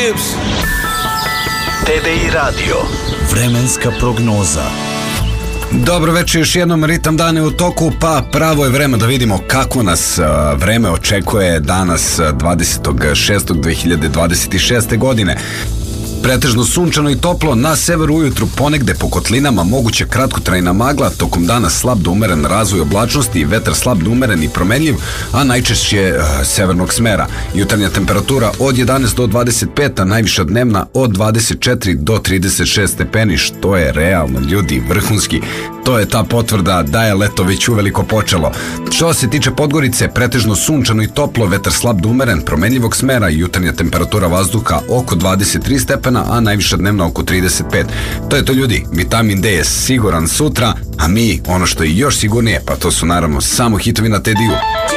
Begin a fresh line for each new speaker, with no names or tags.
Gibbs.
TDI Radio.
Vremenska prognoza.
Dobro večer, još jednom ritam dane u toku, pa pravo je vreme da vidimo kako nas vreme očekuje danas 20.6.2026. godine. Pretežno sunčano i toplo, na severu ujutru ponegde po kotlinama moguće kratkotrajna magla, tokom dana slab do umeren razvoj oblačnosti i vetar slab do umeren i promenljiv, a najčešće severnog smera. Jutarnja temperatura od 11 do 25, a najviša dnevna od 24 do 36 stepeni, što je realno, ljudi, vrhunski. To je ta potvrda da je leto već uveliko počelo. Što se tiče Podgorice, pretežno sunčano i toplo, vetar slab do umeren, promenljivog smera i jutarnja temperatura vazduha oko 23 stepena, a najviša dnevna oko 35. To je to, ljudi, vitamin D je siguran sutra, a mi, ono što je još sigurnije, pa to su naravno samo hitovi na TDI-u.